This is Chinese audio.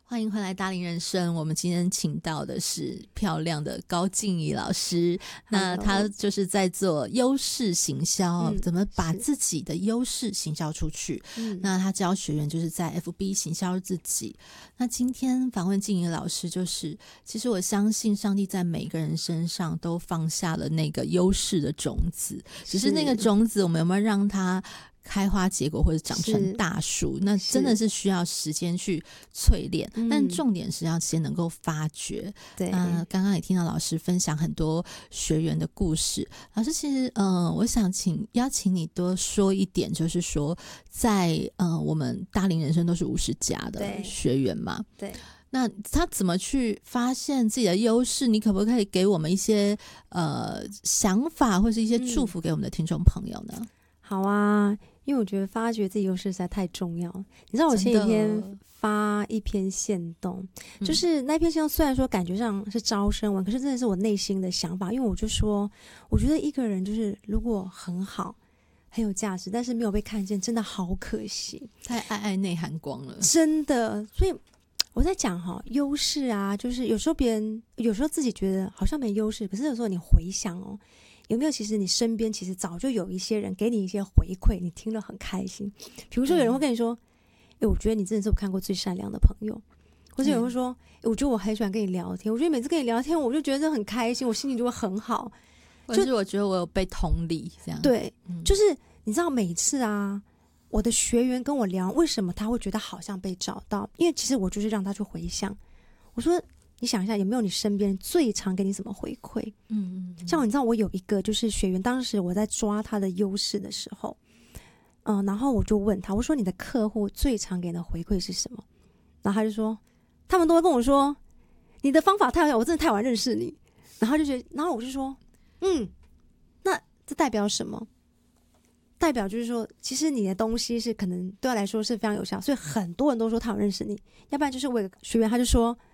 欢迎回来大龄人生，我们今天请到的是漂亮的高静怡老师。那他就是在做优势行销，怎么把自己的优势行销出去。那他教学员就是在 FB 行销自己。那今天访问静怡老师，就是其实我相信上帝在每个人身上都放下了那个优势的种子，只是那个种子我们有没有让它开花结果或者长成大树，那真的是需要时间去淬炼，但重点是要先能够发掘。对，刚刚也听到老师分享很多学员的故事。老师，其实我想邀请你多说一点，就是说在我们大龄人生都是50+的学员嘛，对。那他怎么去发现自己的优势？你可不可以给我们一些想法或是一些祝福给我们的听众朋友呢？ 好啊，因为我觉得发掘自己优势实在太重要。你知道我前几天发一篇限动，就是那篇限动虽然说感觉上是招生文，可是真的是我内心的想法。因为我就说，我觉得一个人就是如果很好很有价值，但是没有被看见，真的好可惜， 太爱内涵光了， 真的。所以我在讲优势啊，就是有时候别人有时候自己觉得好像没优势，可是有时候你回想有没有其实你身边其实早就有一些人给你一些回馈，你听了很开心。比如说有人会跟你说我觉得你真的是我看过最善良的朋友，或者有人会说我觉得我很喜欢跟你聊天，我觉得每次跟你聊天我就觉得很开心，我心情就会很好， 就是我觉得我有被同理这样。 对，就是你知道每次啊我的学员跟我聊为什么他会觉得好像被找到，因为其实我就是让他去回想，我说你想一下有没有你身边最常给你什么回馈。像你知道我有一个就是学员，当时我在抓他的优势的时候然后我就问他，我说你的客户最常给你的回馈是什么？然后他就说他们都会跟我说你的方法太好，我真的太晚认识你。然后我就说那这代表什么？代表就是说其实你的东西是可能对他来说是非常有效，所以很多人都说他有认识你。要不然就是我有个学员他就说